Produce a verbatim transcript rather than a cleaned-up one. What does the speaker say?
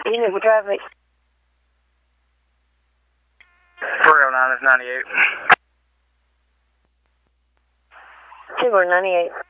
Unit for traffic. three oh nine is ninety-eight. two or ninety-eight.